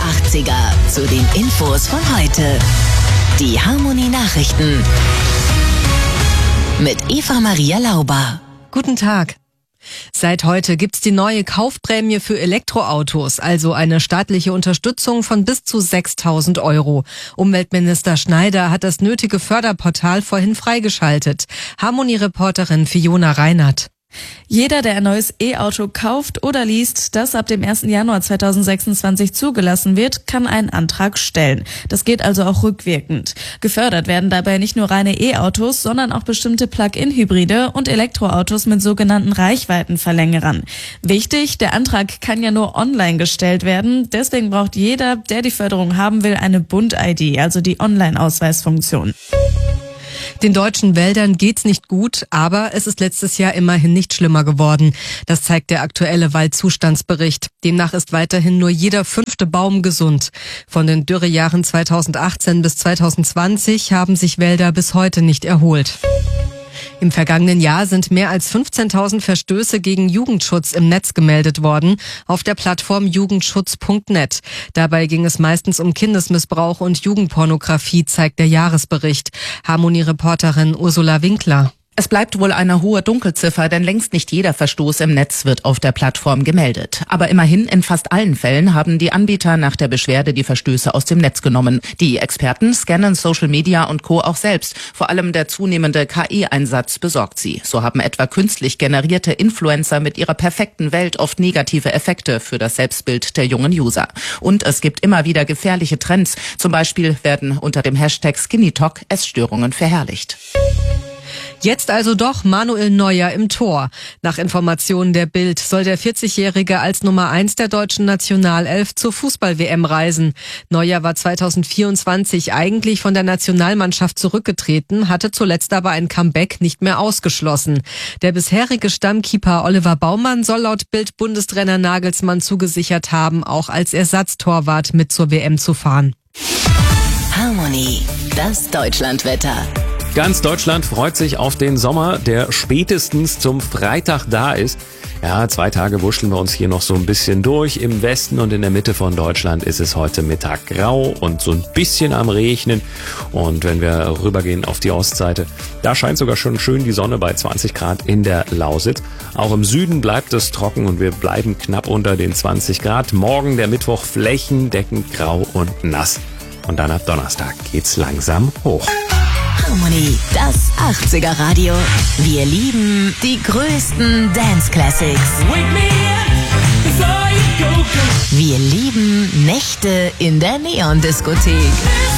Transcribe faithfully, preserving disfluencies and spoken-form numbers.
achtziger zu den Infos von heute. Die Harmonie Nachrichten mit Eva Maria Lauber. Guten Tag. Seit heute gibt's die neue Kaufprämie für Elektroautos, also eine staatliche Unterstützung von bis zu sechstausend Euro. Umweltminister Schneider hat das nötige Förderportal vorhin freigeschaltet. Harmonie-Reporterin Fiona Reinhardt. Jeder, der ein neues E-Auto kauft oder liest, das ab dem ersten Januar zweitausendsechsundzwanzig zugelassen wird, kann einen Antrag stellen. Das geht also auch rückwirkend. Gefördert werden dabei nicht nur reine E-Autos, sondern auch bestimmte Plug-in-Hybride und Elektroautos mit sogenannten Reichweitenverlängerern. Wichtig, der Antrag kann ja nur online gestellt werden. Deswegen braucht jeder, der die Förderung haben will, eine Bund-I D, also die Online-Ausweisfunktion. Den deutschen Wäldern geht's nicht gut, aber es ist letztes Jahr immerhin nicht schlimmer geworden. Das zeigt der aktuelle Waldzustandsbericht. Demnach ist weiterhin nur jeder fünfte Baum gesund. Von den Dürrejahren zweitausendachtzehn bis zweitausendzwanzig haben sich Wälder bis heute nicht erholt. Im vergangenen Jahr sind mehr als fünfzehntausend Verstöße gegen Jugendschutz im Netz gemeldet worden, auf der Plattform jugendschutz punkt net. Dabei ging es meistens um Kindesmissbrauch und Jugendpornografie, zeigt der Jahresbericht. Harmonie-Reporterin Ursula Winkler. Es bleibt wohl eine hohe Dunkelziffer, denn längst nicht jeder Verstoß im Netz wird auf der Plattform gemeldet. Aber immerhin in fast allen Fällen haben die Anbieter nach der Beschwerde die Verstöße aus dem Netz genommen. Die Experten scannen Social Media und Co. auch selbst. Vor allem der zunehmende K I-Einsatz besorgt sie. So haben etwa künstlich generierte Influencer mit ihrer perfekten Welt oft negative Effekte für das Selbstbild der jungen User. Und es gibt immer wieder gefährliche Trends. Zum Beispiel werden unter dem Hashtag SkinnyTalk Essstörungen verherrlicht. Jetzt also doch Manuel Neuer im Tor. Nach Informationen der Bild soll der vierzigjährige als Nummer eins der deutschen Nationalelf zur Fußball-W M reisen. Neuer war zweitausendvierundzwanzig eigentlich von der Nationalmannschaft zurückgetreten, hatte zuletzt aber ein Comeback nicht mehr ausgeschlossen. Der bisherige Stammkeeper Oliver Baumann soll laut Bild Bundestrainer Nagelsmann zugesichert haben, auch als Ersatztorwart mit zur W M zu fahren. Harmonie, das Deutschlandwetter. Ganz Deutschland freut sich auf den Sommer, der spätestens zum Freitag da ist. Ja, zwei Tage wuscheln wir uns hier noch so ein bisschen durch. Im Westen und in der Mitte von Deutschland ist es heute Mittag grau und so ein bisschen am Regnen. Und wenn wir rübergehen auf die Ostseite, da scheint sogar schon schön die Sonne bei zwanzig Grad in der Lausitz. Auch im Süden bleibt es trocken und wir bleiben knapp unter den zwanzig Grad. Morgen der Mittwoch flächendeckend grau und nass. Und dann ab Donnerstag geht's langsam hoch. Harmonie, das achtziger Radio. Wir lieben die größten Dance Classics. Wir lieben Nächte in der Neon-Diskothek.